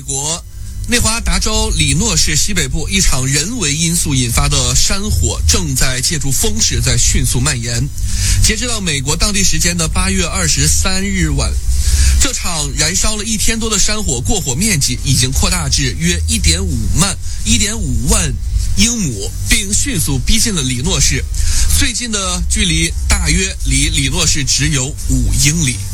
国内华达州里诺市西北部，一场人为因素引发的山火正在借助风势在迅速蔓延。截止到美国当地时间的8月23日晚，这场燃烧了1天多的山火过火面积已经扩大至约1.5万英亩，并迅速逼近了里诺市，最近的距离大约离里诺市只有5英里。